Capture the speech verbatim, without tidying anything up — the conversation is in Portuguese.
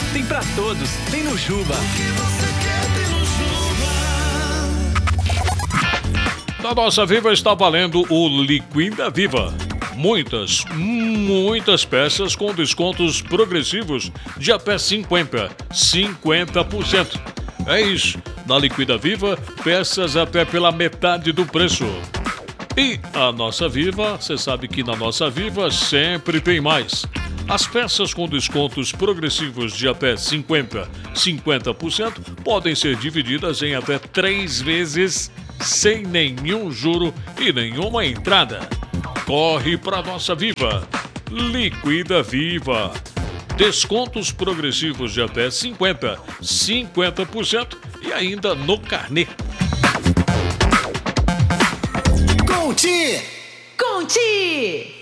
Tem pra todos, tem no Juba. Na nossa Viva está valendo o Liquida Viva. Muitas, muitas peças com descontos progressivos de até cinquenta por cento. É isso, na Liquida Viva, peças até pela metade do preço. E a nossa Viva, você sabe que na nossa Viva sempre tem mais. As peças com descontos progressivos de até cinquenta por cento podem ser divididas em até três vezes sem nenhum juro e nenhuma entrada. Corre para nossa Viva. Liquida Viva. Descontos progressivos de até cinquenta por cento e ainda no carnê. Conti! Conti!